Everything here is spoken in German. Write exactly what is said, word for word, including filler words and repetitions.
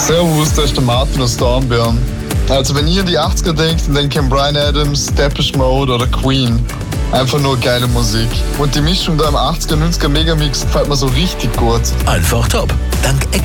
Servus, das ist der Martin aus Dornbirn. Also wenn ihr an die achtziger denkt, dann denkt ihr an Bryan Adams, Depeche Mode oder Queen. Einfach nur geile Musik. Und die Mischung da im achtziger, neunziger Megamix gefällt mir so richtig gut. Einfach top. Dank